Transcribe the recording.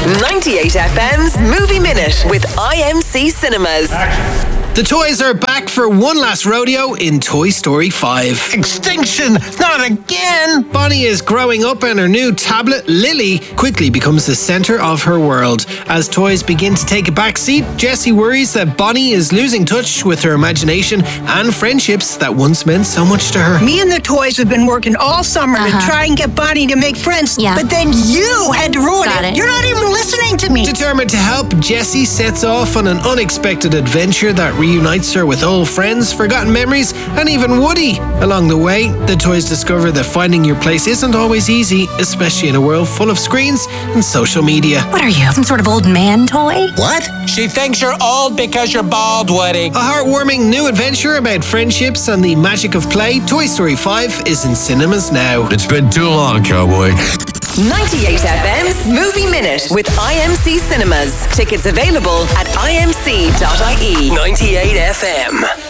98 FM's Movie Minute with IMC Cinemas. The toys are back for one last rodeo in Toy Story 5. Extinction! Not again! Bonnie is growing up and her new tablet, Lily, quickly becomes the centre of her world. As toys begin to take a back seat, Jessie worries that Bonnie is losing touch with her imagination and friendships that once meant so much to her. Me and the toys have been working all summer to try and get Bonnie to make friends, but then you had to ruin it. You're not even listening to me. Determined to help, Jessie sets off on an unexpected adventure that reunites her with old friends, forgotten memories, and even Woody. Along the way, the toys discover that finding your place isn't always easy, especially in a world full of screens and social media. What are you, some sort of old man toy? What? She thinks you're old because you're bald, Woody. A heartwarming new adventure about friendships and the magic of play, Toy Story 5 is in cinemas now. It's been too long, cowboy. 98 FM's Movie Minute with IMC Cinemas. Tickets available at imc.ie. 98 FM.